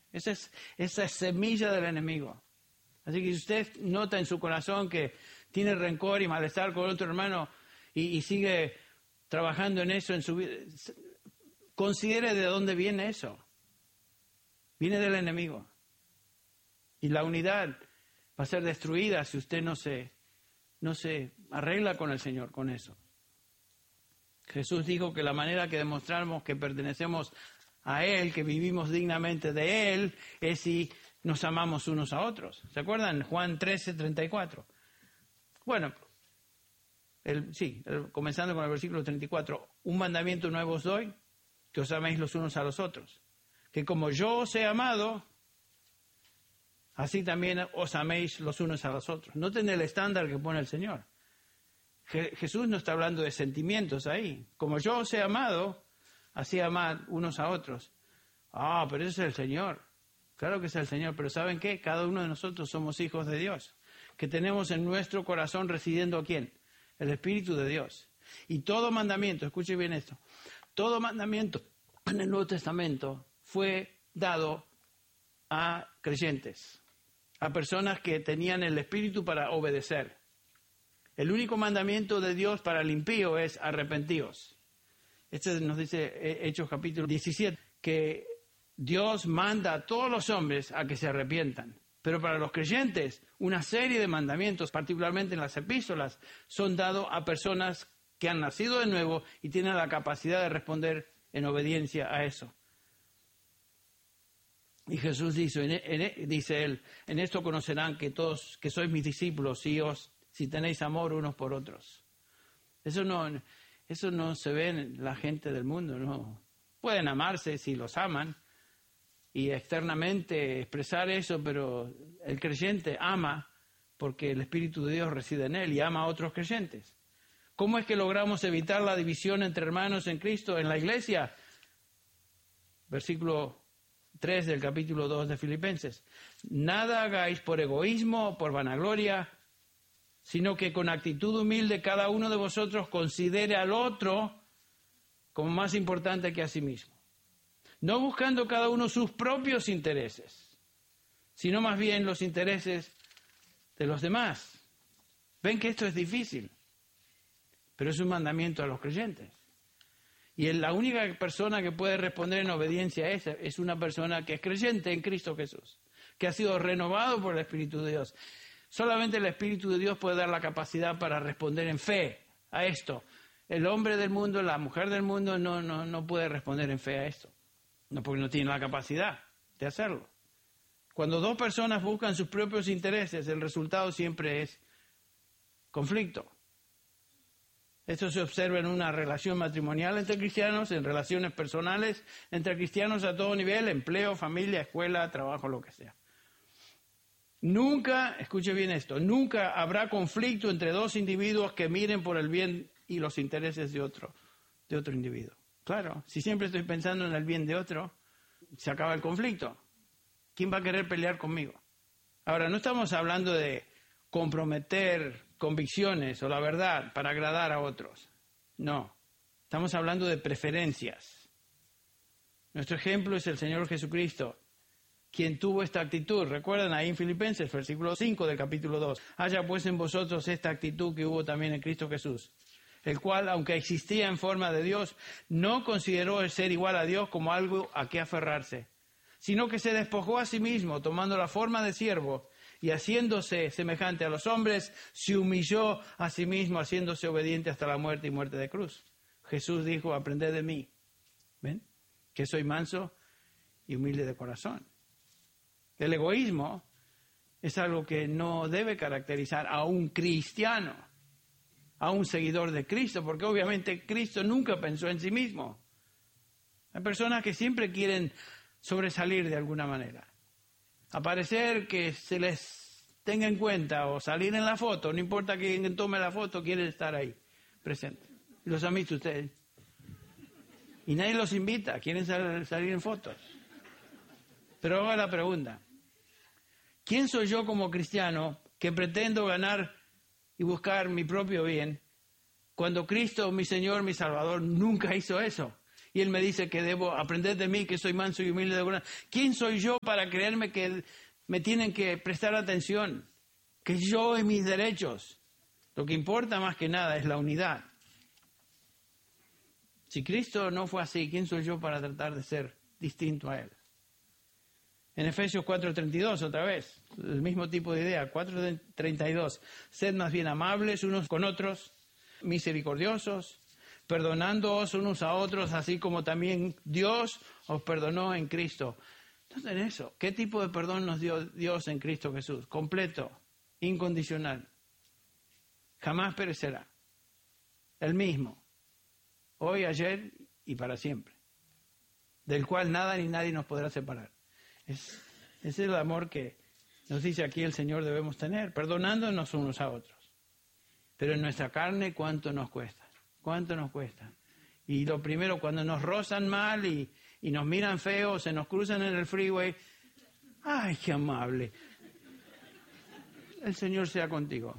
Esa es semilla del enemigo. Así que si usted nota en su corazón que tiene rencor y malestar con otro hermano y sigue trabajando en eso en su vida, considere de dónde viene eso. Viene del enemigo. Y la unidad va a ser destruida si usted no se arregla con el Señor con eso. Jesús dijo que la manera que demostramos que pertenecemos a Él, que vivimos dignamente de Él, es si nos amamos unos a otros. ¿Se acuerdan? Juan 13:34. Bueno, comenzando con el versículo 34. Un mandamiento nuevo os doy, que os améis los unos a los otros. Que como yo os he amado, así también os améis los unos a los otros. Noten el estándar que pone el Señor. Jesús no está hablando de sentimientos ahí. Como yo os he amado, así amad unos a otros. Pero ese es el Señor. Claro que es el Señor, pero ¿saben qué? Cada uno de nosotros somos hijos de Dios, que tenemos en nuestro corazón residiendo ¿a quién? El Espíritu de Dios. Y todo mandamiento, escuche bien esto, todo mandamiento en el Nuevo Testamento fue dado a creyentes, a personas que tenían el Espíritu para obedecer. El único mandamiento de Dios para el impío es arrepentíos. Este nos dice Hechos capítulo 17, que Dios manda a todos los hombres a que se arrepientan. Pero para los creyentes, una serie de mandamientos, particularmente en las epístolas, son dados a personas que han nacido de nuevo y tienen la capacidad de responder en obediencia a eso. Y Jesús dice él, en esto conocerán que todos, que sois mis discípulos, si tenéis amor unos por otros. Eso no se ve en la gente del mundo, no. Pueden amarse si los aman y externamente expresar eso, pero el creyente ama porque el Espíritu de Dios reside en él y ama a otros creyentes. ¿Cómo es que logramos evitar la división entre hermanos en Cristo en la iglesia? Versículo 3 del capítulo 2 de Filipenses. Nada hagáis por egoísmo o por vanagloria, sino que con actitud humilde cada uno de vosotros considere al otro como más importante que a sí mismo. No buscando cada uno sus propios intereses, sino más bien los intereses de los demás. Ven que esto es difícil, pero es un mandamiento a los creyentes. Y la única persona que puede responder en obediencia a esa es una persona que es creyente en Cristo Jesús, que ha sido renovado por el Espíritu de Dios. Solamente el Espíritu de Dios puede dar la capacidad para responder en fe a esto. El hombre del mundo, la mujer del mundo no puede responder en fe a esto. No, porque no tiene la capacidad de hacerlo. Cuando dos personas buscan sus propios intereses, el resultado siempre es conflicto. Esto se observa en una relación matrimonial entre cristianos, en relaciones personales entre cristianos a todo nivel, empleo, familia, escuela, trabajo, lo que sea. Nunca, escuche bien esto, nunca habrá conflicto entre dos individuos que miren por el bien y los intereses de otro individuo. Claro, si siempre estoy pensando en el bien de otro, se acaba el conflicto. ¿Quién va a querer pelear conmigo? Ahora, no estamos hablando de comprometer convicciones o la verdad para agradar a otros. No, estamos hablando de preferencias. Nuestro ejemplo es el Señor Jesucristo, quien tuvo esta actitud. Recuerdan ahí en Filipenses, versículo 5 del capítulo 2. Haya pues en vosotros esta actitud que hubo también en Cristo Jesús, el cual, aunque existía en forma de Dios, no consideró el ser igual a Dios como algo a qué aferrarse, sino que se despojó a sí mismo, tomando la forma de siervo, y haciéndose semejante a los hombres, se humilló a sí mismo, haciéndose obediente hasta la muerte y muerte de cruz. Jesús dijo, aprended de mí, ¿ven? Que soy manso y humilde de corazón. El egoísmo es algo que no debe caracterizar a un cristiano, a un seguidor de Cristo, porque obviamente Cristo nunca pensó en sí mismo. Hay personas que siempre quieren sobresalir de alguna manera, aparecer, que se les tenga en cuenta o salir en la foto, no importa quién tome la foto, quieren estar ahí presente. Los han visto ustedes. Y nadie los invita, quieren salir en fotos. Pero hago la pregunta, ¿quién soy yo como cristiano que pretendo ganar y buscar mi propio bien, cuando Cristo, mi Señor, mi Salvador, nunca hizo eso? Y Él me dice que debo aprender de mí, que soy manso y humilde de corazón. ¿Quién soy yo para creerme que me tienen que prestar atención? Que yo y mis derechos. Lo que importa más que nada es la unidad. Si Cristo no fue así, ¿quién soy yo para tratar de ser distinto a Él? En Efesios 4:32, otra vez, el mismo tipo de idea, 4:32. Sed más bien amables unos con otros, misericordiosos, perdonándoos unos a otros, así como también Dios os perdonó en Cristo. Entonces, eso, ¿qué tipo de perdón nos dio Dios en Cristo Jesús? Completo, incondicional. Jamás perecerá. El mismo. Hoy, ayer y para siempre. Del cual nada ni nadie nos podrá separar. Ese es el amor que nos dice aquí el Señor debemos tener, perdonándonos unos a otros. Pero en nuestra carne, ¿cuánto nos cuesta? ¿Cuánto nos cuesta? Y lo primero, cuando nos rozan mal y nos miran feo, se nos cruzan en el freeway, ¡ay, qué amable! El Señor sea contigo.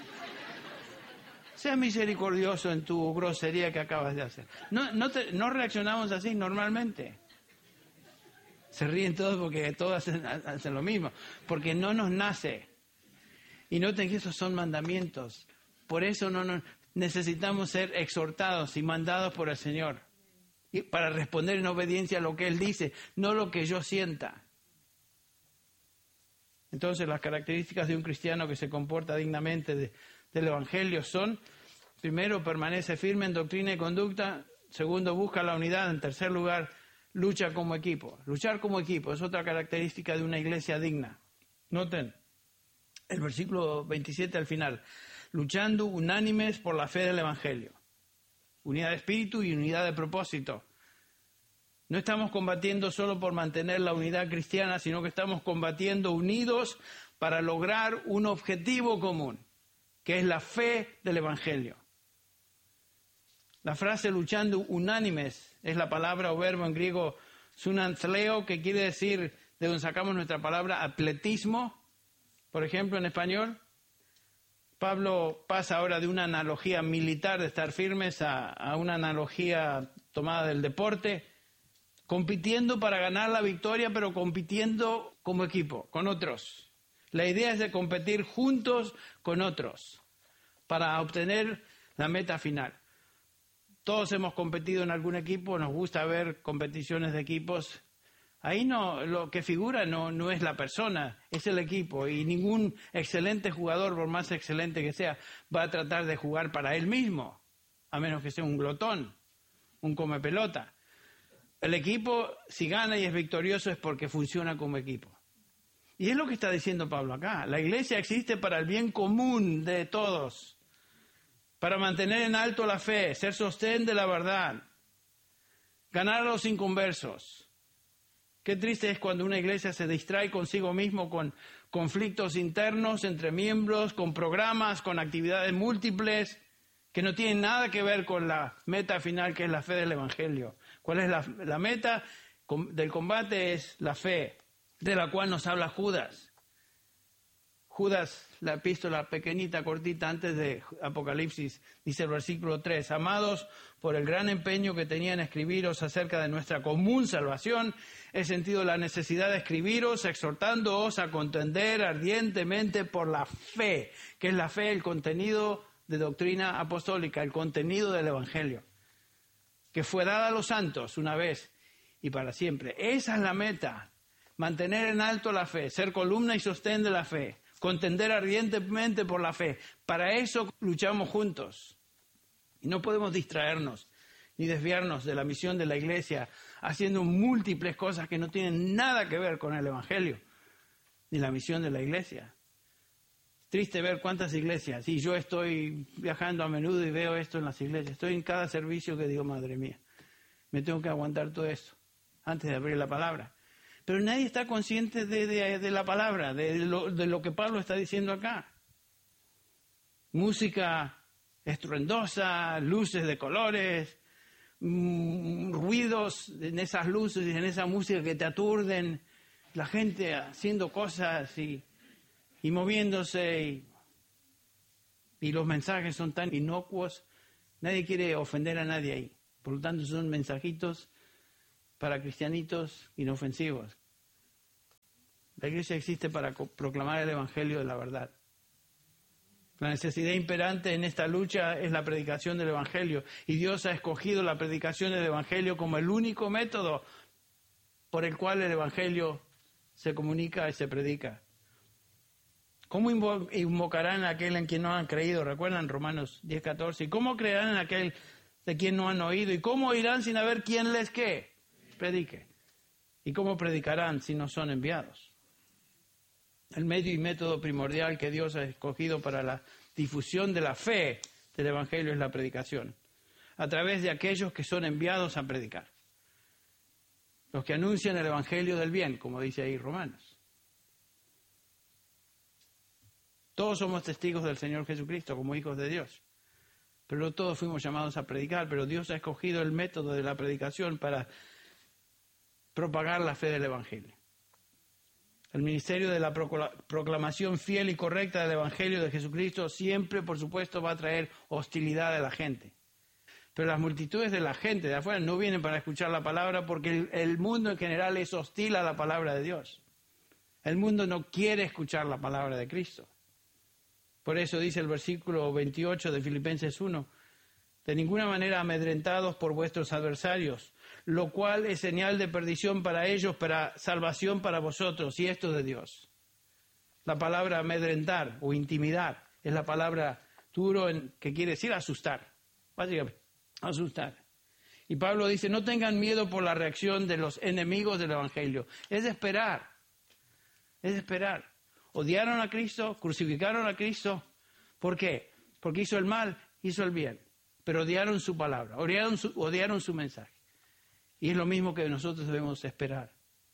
Sea misericordioso en tu grosería que acabas de hacer. No reaccionamos así normalmente. Se ríen todos porque todos hacen lo mismo. Porque no nos nace. Y noten que esos son mandamientos. Por eso necesitamos ser exhortados y mandados por el Señor. Y para responder en obediencia a lo que Él dice, no lo que yo sienta. Entonces las características de un cristiano que se comporta dignamente del Evangelio son, primero, permanece firme en doctrina y conducta. Segundo, busca la unidad. En tercer lugar, lucha como equipo. Luchar como equipo es otra característica de una iglesia digna. Noten el versículo 27 al final. Luchando unánimes por la fe del Evangelio. Unidad de espíritu y unidad de propósito. No estamos combatiendo solo por mantener la unidad cristiana, sino que estamos combatiendo unidos para lograr un objetivo común, que es la fe del Evangelio. La frase luchando unánimes es la palabra o verbo en griego sunanthleo, que quiere decir, de donde sacamos nuestra palabra atletismo, por ejemplo, en español. Pablo pasa ahora de una analogía militar de estar firmes a una analogía tomada del deporte, compitiendo para ganar la victoria, pero compitiendo como equipo, con otros. La idea es de competir juntos con otros para obtener la meta final. Todos hemos competido en algún equipo, nos gusta ver competiciones de equipos. Ahí lo que figura no es la persona, es el equipo. Y ningún excelente jugador, por más excelente que sea, va a tratar de jugar para él mismo, a menos que sea un glotón, un come pelota. El equipo, si gana y es victorioso, es porque funciona como equipo. Y es lo que está diciendo Pablo acá. La iglesia existe para el bien común de todos, para mantener en alto la fe, ser sostén de la verdad, ganar a los inconversos. Qué triste es cuando una iglesia se distrae consigo mismo con conflictos internos entre miembros, con programas, con actividades múltiples, que no tienen nada que ver con la meta final, que es la fe del Evangelio. ¿Cuál es la meta del combate? Es la fe, de la cual nos habla Judas. Judas, la epístola pequeñita, cortita, antes de Apocalipsis, dice el versículo 3, amados, por el gran empeño que tenía en escribiros acerca de nuestra común salvación, he sentido la necesidad de escribiros, exhortándoos a contender ardientemente por la fe, que es la fe, el contenido de doctrina apostólica, el contenido del Evangelio, que fue dada a los santos una vez y para siempre. Esa es la meta, mantener en alto la fe, ser columna y sostén de la fe, contender ardientemente por la fe. Para eso luchamos juntos. Y no podemos distraernos ni desviarnos de la misión de la iglesia haciendo múltiples cosas que no tienen nada que ver con el Evangelio ni la misión de la iglesia. Triste ver cuántas iglesias, y yo estoy viajando a menudo y veo esto en las iglesias, estoy en cada servicio que digo, madre mía, me tengo que aguantar todo esto antes de abrir la palabra. Pero nadie está consciente de la palabra, de lo que Pablo está diciendo acá. Música estruendosa, luces de colores, ruidos en esas luces y en esa música que te aturden, la gente haciendo cosas y moviéndose, y los mensajes son tan inocuos, nadie quiere ofender a nadie ahí. Por lo tanto, son mensajitos para cristianitos inofensivos. La iglesia existe para proclamar el evangelio de la verdad. La necesidad imperante en esta lucha es la predicación del evangelio. Y Dios ha escogido la predicación del evangelio como el único método por el cual el evangelio se comunica y se predica. ¿Cómo invocarán a aquel en quien no han creído? ¿Recuerdan Romanos 10:14? ¿Y cómo creerán en aquel de quien no han oído? ¿Y cómo irán sin haber quien les qué? Predique. ¿Y cómo predicarán si no son enviados? El medio y método primordial que Dios ha escogido para la difusión de la fe del evangelio es la predicación, a través de aquellos que son enviados a predicar. Los que anuncian el evangelio del bien, como dice ahí Romanos. Todos somos testigos del Señor Jesucristo como hijos de Dios. Pero no todos fuimos llamados a predicar, pero Dios ha escogido el método de la predicación para propagar la fe del evangelio. El ministerio de la proclamación fiel y correcta del evangelio de Jesucristo siempre, por supuesto, va a traer hostilidad a la gente. Pero las multitudes de la gente de afuera no vienen para escuchar la palabra porque el mundo en general es hostil a la palabra de Dios. El mundo no quiere escuchar la palabra de Cristo. Por eso dice el versículo 28 de Filipenses 1, de ninguna manera amedrentados por vuestros adversarios, lo cual es señal de perdición para ellos, para salvación para vosotros, y esto de Dios. La palabra amedrentar o intimidar es la palabra duro que quiere decir asustar, básicamente, asustar. Y Pablo dice, no tengan miedo por la reacción de los enemigos del evangelio, es de esperar, es de esperar. Odiaron a Cristo, crucificaron a Cristo. ¿Por qué? Porque hizo el mal, hizo el bien. Pero odiaron su palabra, odiaron su mensaje. Y es lo mismo que nosotros debemos esperar.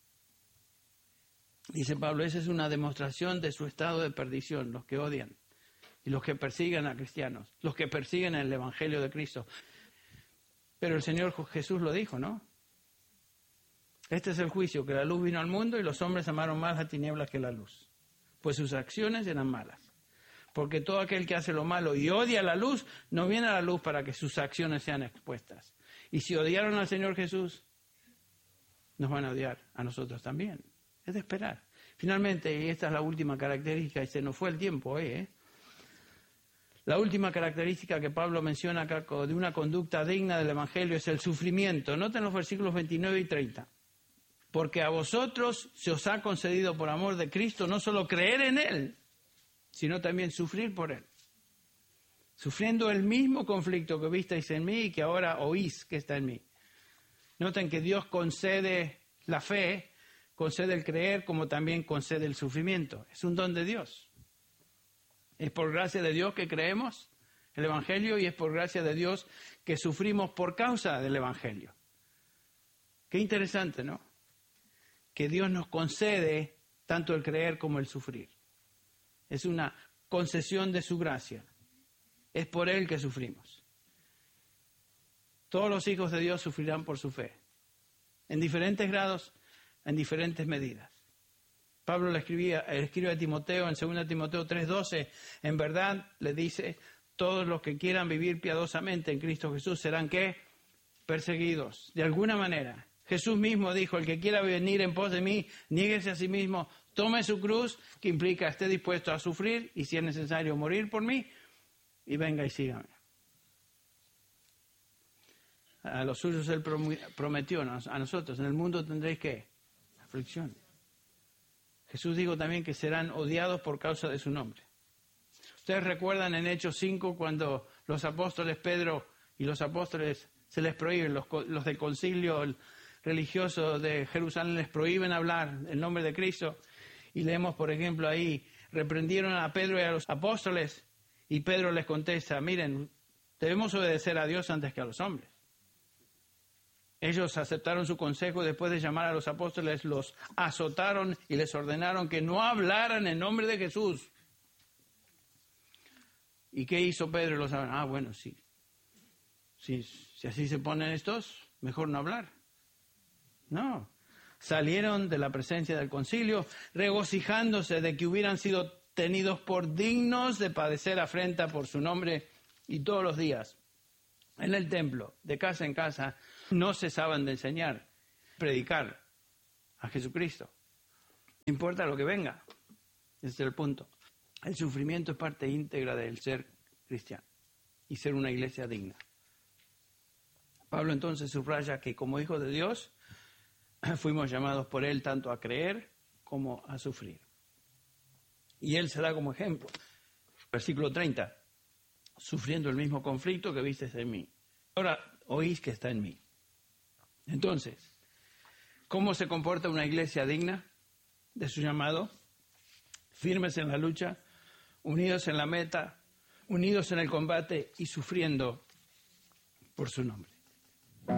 Dice Pablo, esa es una demostración de su estado de perdición, los que odian y los que persiguen a cristianos, los que persiguen el evangelio de Cristo. Pero el Señor Jesús lo dijo, ¿no? Este es el juicio, que la luz vino al mundo y los hombres amaron más las tinieblas que la luz, pues sus acciones eran malas. Porque todo aquel que hace lo malo y odia la luz, no viene a la luz para que sus acciones sean expuestas. Y si odiaron al Señor Jesús, nos van a odiar a nosotros también. Es de esperar. Finalmente, y esta es la última característica, y se nos fue el tiempo hoy, La última característica que Pablo menciona acá de una conducta digna del Evangelio es el sufrimiento. Noten los versículos 29 y 30. Porque a vosotros se os ha concedido por amor de Cristo no solo creer en Él, sino también sufrir por Él. Sufriendo el mismo conflicto que visteis en mí y que ahora oís que está en mí. Noten que Dios concede la fe, concede el creer, como también concede el sufrimiento. Es un don de Dios. Es por gracia de Dios que creemos el Evangelio y es por gracia de Dios que sufrimos por causa del Evangelio. Qué interesante, ¿no? Que Dios nos concede tanto el creer como el sufrir. Es una concesión de su gracia. Es por Él que sufrimos. Todos los hijos de Dios sufrirán por su fe. En diferentes grados, en diferentes medidas. Pablo le escribe a Timoteo en 2 Timoteo 3:12. En verdad, le dice, todos los que quieran vivir piadosamente en Cristo Jesús serán, ¿qué? Perseguidos. De alguna manera. Jesús mismo dijo, el que quiera venir en pos de mí, niéguese a sí mismo, tome su cruz, que implica esté dispuesto a sufrir y si es necesario morir por mí, y venga y sígame. A los suyos Él prometió, a nosotros, en el mundo tendréis ¿qué? Aflicción. Jesús dijo también que serán odiados por causa de su nombre. Ustedes recuerdan en Hechos 5 cuando los apóstoles Pedro y los apóstoles se les prohíben, los del concilio religioso de Jerusalén les prohíben hablar el nombre de Cristo. Y leemos, por ejemplo, ahí, reprendieron a Pedro y a los apóstoles y Pedro les contesta, miren, debemos obedecer a Dios antes que a los hombres. Ellos aceptaron su consejo y después de llamar a los apóstoles los azotaron y les ordenaron que no hablaran en nombre de Jesús. ¿Y qué hizo Pedro? Los bueno, sí. Si así se ponen estos, mejor no hablar. No. Salieron de la presencia del concilio regocijándose de que hubieran sido tenidos por dignos de padecer afrenta por su nombre y todos los días en el templo, de casa en casa, no cesaban de enseñar, predicar a Jesucristo. No importa lo que venga. Ese es el punto. El sufrimiento es parte íntegra del ser cristiano y ser una iglesia digna. Pablo entonces subraya que como hijos de Dios fuimos llamados por Él tanto a creer como a sufrir. Y Él se da como ejemplo. Versículo 30. Sufriendo el mismo conflicto que visteis en mí. Ahora oís que está en mí. Entonces, ¿cómo se comporta una iglesia digna de su llamado? Firmes en la lucha, unidos en la meta, unidos en el combate y sufriendo por su nombre.